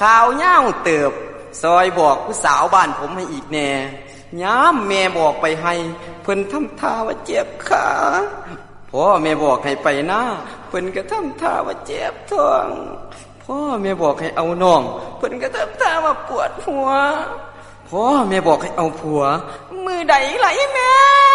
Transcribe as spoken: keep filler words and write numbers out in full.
ข่าวย่าวเติบซอยบอกผู้สาวบ้านผมให้อีกแน่ย้ำแม่บอกไปให้เพิ่นทำท่าว่าเจ็บขาพ่อแม่บอกให้ไปหน้าเพิ่นก็ทำท่าว่าเจ็บท้องพ่อแม่บอกให้เอาน้องเพิ่นก็ทำท่าว่าปวดหัวพ่อแม่บอกให้เอาผัวมือใดไหลแม่